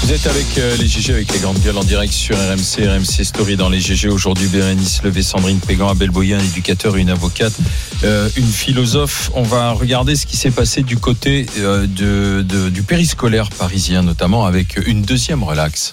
Vous êtes avec les GG, avec les grandes gueules en direct sur RMC Story dans les GG. Aujourd'hui, Bérénice Levé, Sandrine Pégan, Abel Boyer, un éducateur et une avocate, une philosophe. On va regarder ce qui s'est passé du côté du périscolaire parisien, notamment avec une deuxième relaxe.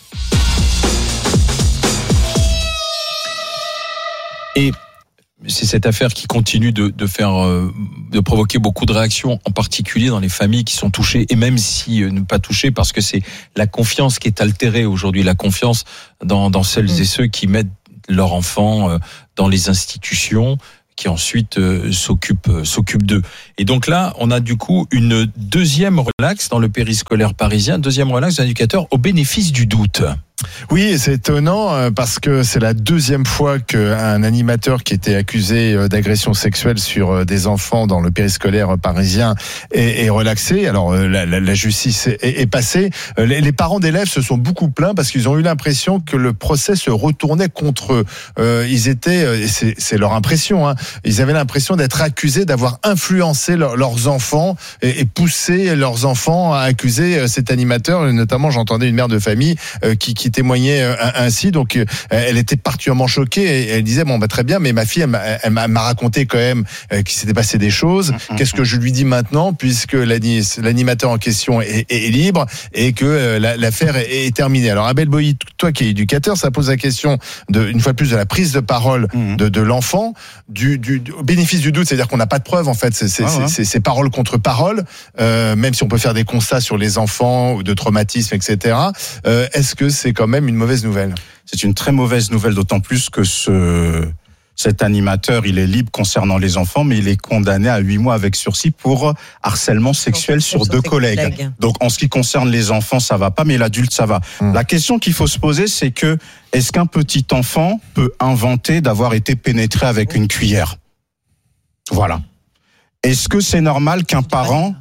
Et c'est cette affaire qui continue de provoquer beaucoup de réactions, en particulier dans les familles qui sont touchées, et même si ne pas touchées, parce que c'est la confiance qui est altérée aujourd'hui, la confiance dans celles et ceux qui mettent leurs enfants dans les institutions, qui ensuite s'occupent d'eux. Et donc là, on a du coup une deuxième relaxe dans le périscolaire parisien, deuxième relaxe d'éducateurs au bénéfice du doute. Oui, c'est étonnant parce que c'est la deuxième fois qu'un animateur qui était accusé d'agression sexuelle sur des enfants dans le périscolaire parisien est relaxé. Alors la justice est passée. Les parents d'élèves se sont beaucoup plaints parce qu'ils ont eu l'impression que le procès se retournait contre eux. Ils étaient, c'est leur impression, hein, ils avaient l'impression d'être accusés d'avoir influencé leurs enfants et poussé leurs enfants à accuser cet animateur. Notamment, j'entendais une mère de famille qui témoignait ainsi, donc elle était particulièrement choquée et elle disait très bien, mais ma fille elle m'a raconté quand même qu'il s'était passé des choses. Qu'est-ce que je lui dis maintenant, puisque l'animateur en question est libre et que l'affaire est terminée. Alors Abel Boyer, toi qui es éducateur, ça pose la question une fois de plus de la prise de parole de l'enfant, du bénéfice du doute, c'est-à-dire qu'on n'a pas de preuves en fait, c'est parole contre parole, même si on peut faire des constats sur les enfants ou de traumatisme, etc. Est-ce que c'est quand même une mauvaise nouvelle? C'est une très mauvaise nouvelle, d'autant plus que cet animateur, il est libre concernant les enfants, mais il est condamné à 8 mois avec sursis pour harcèlement sexuel sur 2 collègues. Donc, en ce qui concerne les enfants, ça va pas, mais l'adulte, ça va. La question qu'il faut se poser, c'est que, est-ce qu'un petit enfant peut inventer d'avoir été pénétré avec une cuillère? Voilà. Est-ce que c'est normal qu'un parent,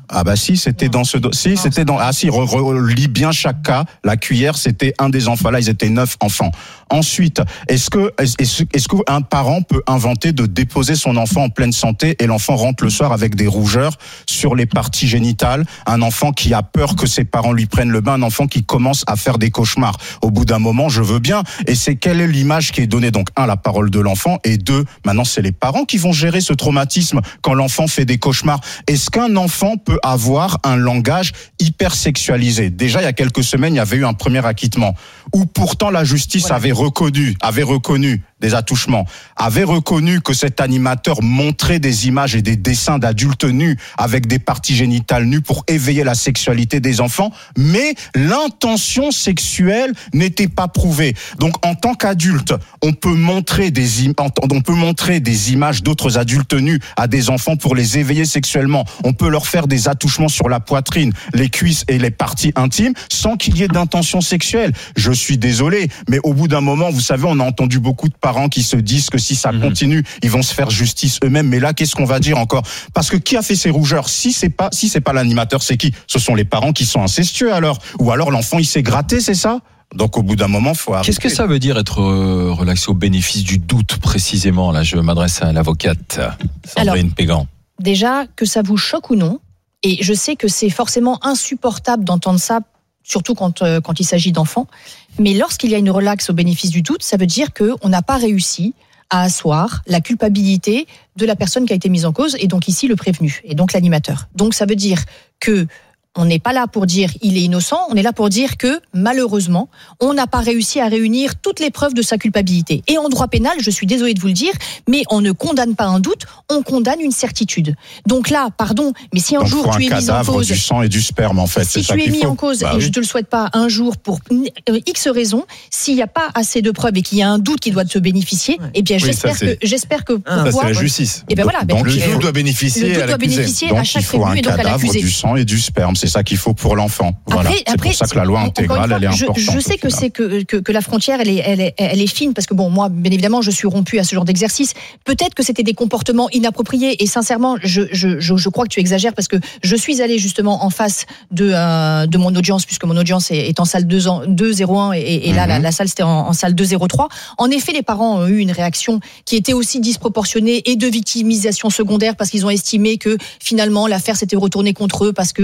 relis bien chaque cas, la cuillère, c'était un des enfants, là, ils étaient 9 enfants. Ensuite, est-ce qu'un parent peut inventer de déposer son enfant en pleine santé et l'enfant rentre le soir avec des rougeurs sur les parties génitales, un enfant qui a peur que ses parents lui prennent le bain, un enfant qui commence à faire des cauchemars. Au bout d'un moment, je veux bien. Et quelle est l'image qui est donnée? Donc, 1, la parole de l'enfant, et 2, maintenant, c'est les parents qui vont gérer ce traumatisme quand l'enfant fait des cauchemars. Est-ce qu'un enfant peut avoir un langage hyper sexualisé? Déjà, il y a quelques semaines, il y avait eu un premier acquittement où pourtant la justice avait reconnu des attouchements, avait reconnu que cet animateur montrait des images et des dessins d'adultes nus avec des parties génitales nues pour éveiller la sexualité des enfants, mais l'intention sexuelle n'était pas prouvée. Donc, en tant qu'adulte, on peut montrer des images d'autres adultes nus à des enfants pour les éveiller sexuellement. On peut leur faire des attouchements sur la poitrine, les cuisses et les parties intimes sans qu'il y ait d'intention sexuelle. Je suis désolé, mais au bout d'un moment, vous savez, on a entendu beaucoup de parents qui se disent que si ça continue, ils vont se faire justice eux-mêmes. Mais là, qu'est-ce qu'on va dire encore? Parce que qui a fait ces rougeurs? Si c'est pas l'animateur, c'est qui? Ce sont les parents qui sont incestueux alors. Ou alors l'enfant, il s'est gratté, c'est ça? Donc au bout d'un moment, faut arrêter. Qu'est-ce que ça veut dire être relaxé au bénéfice du doute précisément? Là, je m'adresse à l'avocate Sandrine Pégan. Déjà, que ça vous choque ou non, et je sais que c'est forcément insupportable d'entendre ça, surtout quand il s'agit d'enfants, mais lorsqu'il y a une relaxe au bénéfice du doute, ça veut dire qu'on n'a pas réussi à asseoir la culpabilité de la personne qui a été mise en cause, et donc ici le prévenu, et donc l'animateur. Donc ça veut dire que on n'est pas là pour dire il est innocent, on est là pour dire que malheureusement, on n'a pas réussi à réunir toutes les preuves de sa culpabilité. Et en droit pénal, je suis désolée de vous le dire, mais on ne condamne pas un doute, on condamne une certitude. Donc là, pardon, mais si un jour tu es mis en cause, du sang et du sperme en fait, si tu es mis en cause, et je te le souhaite pas, un jour pour X raisons, s'il n'y a pas assez de preuves et qu'il y a un doute qui doit te bénéficier, eh bien j'espère que ça c'est la justice. Et ben voilà, donc le doute doit bénéficier à l'accusé. à chaque prévenu et donc à l'accusé. Du sang et du sperme. C'est ça qu'il faut pour l'enfant. Voilà. C'est pour ça que la loi intégrale, elle est importante. Je sais que la frontière, elle est fine, parce que bon, moi, bien évidemment, je suis rompue à ce genre d'exercice. Peut-être que c'était des comportements inappropriés, et sincèrement, je crois que tu exagères, parce que je suis allée justement en face de mon audience, puisque mon audience est en salle 201, et là, la salle, c'était en salle 203. En effet, les parents ont eu une réaction qui était aussi disproportionnée et de victimisation secondaire, parce qu'ils ont estimé que finalement, l'affaire s'était retournée contre eux, parce que ils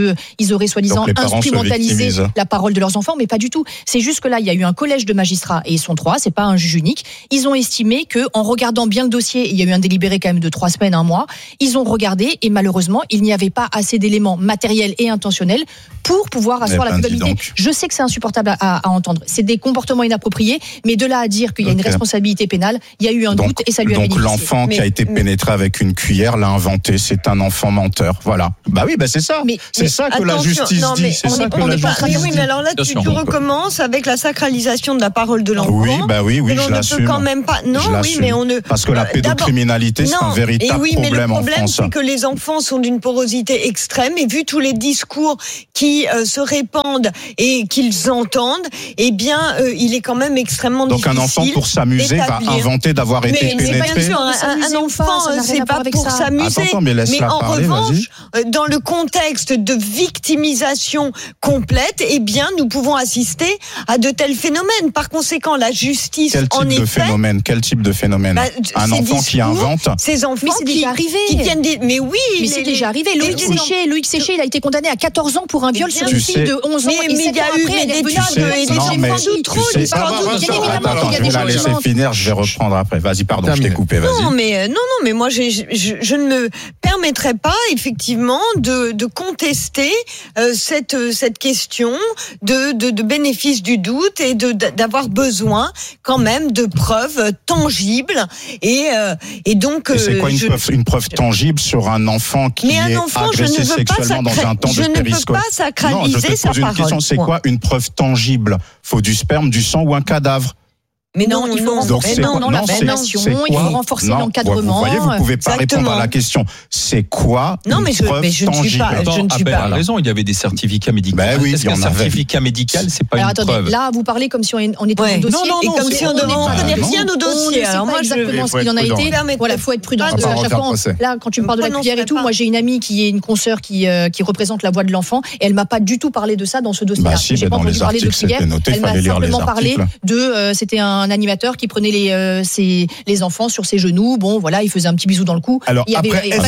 qu'ils auraient soi-disant instrumentalisé la parole de leurs enfants, mais pas du tout. C'est juste que là, il y a eu un collège de magistrats, et ils sont 3, c'est pas un juge unique. Ils ont estimé que, en regardant bien le dossier, il y a eu un délibéré quand même de 3 semaines, 1 mois, ils ont regardé, et malheureusement, il n'y avait pas assez d'éléments matériels et intentionnels pour pouvoir asseoir la culpabilité. Je sais que c'est insupportable à entendre. C'est des comportements inappropriés, mais de là à dire qu'il y a une responsabilité pénale, il y a eu un doute et ça lui a bénéficié. Donc l'enfant qui a été pénétré avec une cuillère l'a inventé, c'est un enfant menteur. Voilà. Bah oui, c'est ça. C'est ça que la justice dit. C'est ça que la justice dit. Oui, mais alors là, tu recommences avec la sacralisation de la parole de l'enfant. Oui, je l'assume. On ne peut quand même pas. Non, oui, mais on ne. Parce que la pédocriminalité, c'est un véritable problème en France. Mais le problème, c'est que les enfants sont d'une porosité extrême, et vu tous les discours qui se répandent et qu'ils entendent, eh bien, il est quand même extrêmement difficile. Donc un enfant, pour s'amuser, va inventer d'avoir été pénétré. Mais bien sûr, un enfant, c'est pas pour s'amuser. Mais en revanche, dans le contexte de victimisation complète, eh bien, nous pouvons assister à de tels phénomènes. Par conséquent, la justice, Quel type de phénomène un enfant qui invente. Ces enfants mais c'est déjà arrivé. Qui tiennent mais c'est déjà arrivé. Loïc Séché, il a été condamné à 14 ans pour un viol sur une fille de 11 ans. Mais il y a eu des Je vais la laisser finir, je vais reprendre après. Vas-y, pardon, je t'ai coupé, vas-y. Non, mais moi, je ne me permettrai pas, effectivement, de contester cette question de bénéfice du doute et d'avoir besoin, quand même, de preuves tangibles. Et donc. Et c'est quoi une preuve tangible sur un enfant qui est agressé sexuellement dans un temps de périscolaire? Je ne peux pas sacraliser sa parole. Une question, c'est quoi une preuve tangible? Faut du sperme, du sang ou un cadavre? Mais non, il faut renforcer la formation, il faut renforcer l'encadrement. Vous voyez, vous pouvez pas répondre à la question. C'est quoi une preuve tangible? Je ne suis pas. A raison, il y avait des certificats médicaux. Est-ce qu'un certificat médical, c'est pas une preuve? Là, vous parlez comme si on était dans un dossier. Et comme si on ne connaît rien au dossier. Alors moi, exactement ce qu'il en a été. Voilà, faut être prudent. À chaque fois, là, quand tu me parles de la cuillère et tout, moi, j'ai une amie qui est une consoeur qui représente la voix de l'enfant, et elle m'a pas du tout parlé de ça dans ce dossier-là. J'ai pas entendu parler de cuillère. Elle m'a simplement parlé de, c'était un animateur qui prenait les enfants sur ses genoux. Bon, voilà, il faisait un petit bisou dans le cou. Alors, il y a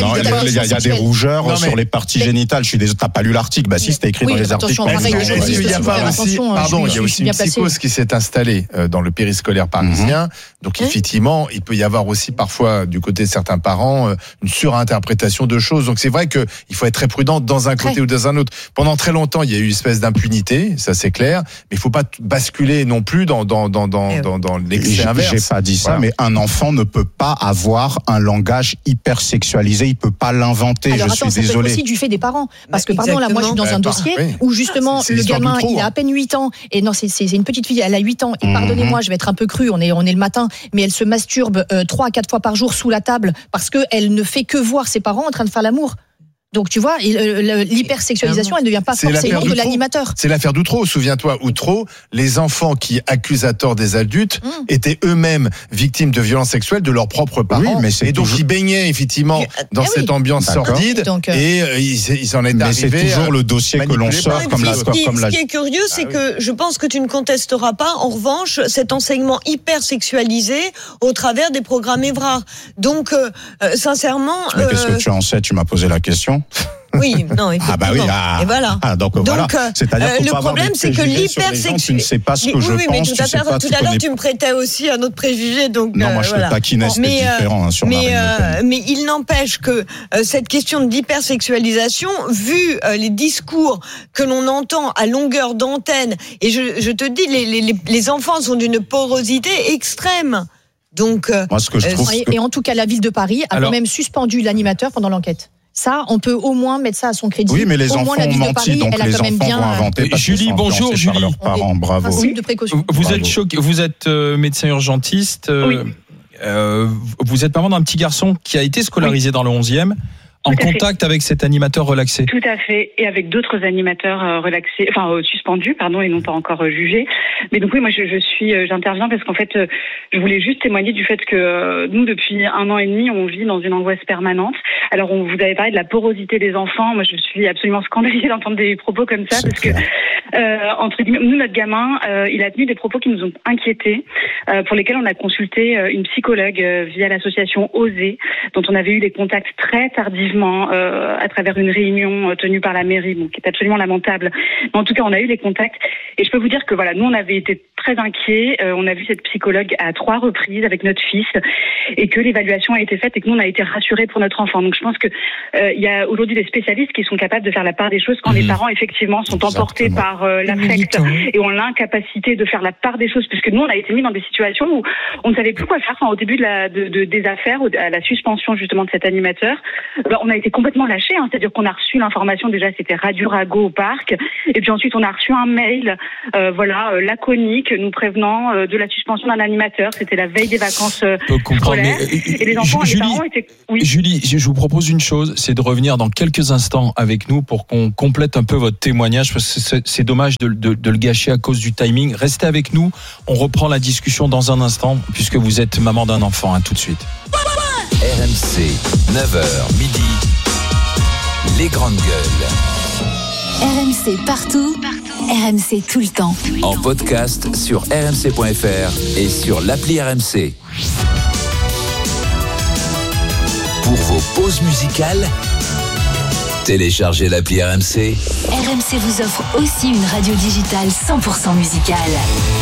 des rougeurs sur les parties génitales. Je suis désolé, t'as pas lu l'article. Bah si, c'était écrit dans les articles. Il y a aussi une psychose qui s'est installée dans le périscolaire parisien. Donc, effectivement, il peut y avoir aussi parfois, du côté de certains parents, une surinterprétation de choses. Donc, c'est vrai qu'il faut être très prudent dans un côté ou dans un autre. Pendant très longtemps, il y a eu une espèce d'impunité, ça c'est clair. Mais il faut pas basculer non plus dans l'excès inverse. J'ai pas dit ça, mais un enfant ne peut pas avoir un langage hyper sexualisé, il peut pas l'inventer. Alors, je suis désolé. Ça peut être aussi du fait des parents, parce que pardon, là, moi je suis dans un dossier où justement le gamin, il a à peine 8 ans, et non, c'est une petite fille, elle a 8 ans, et pardonnez-moi, je vais être un peu crue, on est le matin, mais elle se masturbe 3 à 4 fois par jour sous la table parce que elle ne fait que voir ses parents en train de faire l'amour. Donc tu vois, l'hypersexualisation, elle ne vient pas forcément de l'animateur. C'est l'affaire d'Outreau, souviens-toi. Outreau, les enfants qui accusent à tort des adultes étaient eux-mêmes victimes de violences sexuelles de leurs propres parents. Et donc ils baignaient effectivement dans cette ambiance sordide. Et ils en étaient arrivés. Mais c'est toujours le dossier que l'on sort comme la. Ce qui est curieux, c'est que je pense que tu ne contesteras pas, en revanche, cet enseignement hypersexualisé au travers des programmes Évrard. Donc, sincèrement. Mais qu'est-ce que tu en sais? Tu m'as posé la question. Oui, non, effectivement. Ah bah oui, et voilà. Donc voilà. C'est-à-dire le problème, c'est que l'hypersexualité. Tu ne sais pas ce que je pense. Tout à l'heure, tu me prêtais aussi un autre préjugé. Donc, non, moi je te taquinais, c'était différent sur Marine Le Pen. Mais il n'empêche que cette question de l'hypersexualisation, vu les discours que l'on entend à longueur d'antenne, et je te dis, les enfants sont d'une porosité extrême. Donc, moi, ce que je trouve et en tout cas, la ville de Paris a quand même suspendu l'animateur pendant l'enquête. Ça, on peut au moins mettre ça à son crédit. Oui, mais les au enfants moins, la ville ont de Paris, menti, donc elle a les quand même enfants bien vont inventer. Julie, bonjour, Julie. Leurs parents, bravo. Principe de précaution. Vous êtes choqué, vous êtes médecin urgentiste. Oui. Vous êtes maman d'un petit garçon qui a été scolarisé dans le 11e. En contact avec cet animateur relaxé. Tout à fait, et avec d'autres animateurs relaxés, suspendus, et non pas encore jugés. Mais donc oui, moi j'interviens parce qu'en fait, je voulais juste témoigner du fait que nous, depuis 1 an et demi, on vit dans une angoisse permanente. Alors, vous avez parlé de la porosité des enfants. Moi, je suis absolument scandalisée d'entendre des propos comme ça, parce que entre guillemets, nous, notre gamin, il a tenu des propos qui nous ont inquiétés, pour lesquels on a consulté une psychologue via l'association Oser, dont on avait eu des contacts très tardivement tardivement à travers une réunion tenue par la mairie, qui est absolument lamentable. Mais en tout cas, on a eu les contacts et je peux vous dire que voilà, nous on avait été très inquiets. On a vu cette psychologue à 3 reprises avec notre fils et que l'évaluation a été faite et que nous on a été rassurés pour notre enfant. Donc je pense que il y a aujourd'hui des spécialistes qui sont capables de faire la part des choses quand les parents effectivement sont emportés par l'affect et ont l'incapacité de faire la part des choses, puisque nous on a été mis dans des situations où on ne savait plus quoi faire. Au début des affaires, à la suspension justement de cet animateur, on a été complètement lâchés. C'est-à-dire qu'on a reçu l'information, déjà c'était Radio Rago au parc, et puis ensuite on a reçu un mail, laconique, nous prévenant de la suspension d'un animateur. C'était la veille des vacances scolaires. Et les enfants, les parents étaient. Oui. Julie, je vous propose une chose, c'est de revenir dans quelques instants avec nous pour qu'on complète un peu votre témoignage, parce que c'est dommage de le gâcher à cause du timing. Restez avec nous, on reprend la discussion dans un instant, puisque vous êtes maman d'un enfant. Tout de suite. RMC, 9h midi, les grandes gueules. RMC partout, RMC tout le temps. En podcast sur rmc.fr et sur l'appli RMC. Pour vos pauses musicales, téléchargez l'appli RMC. RMC vous offre aussi une radio digitale 100% musicale.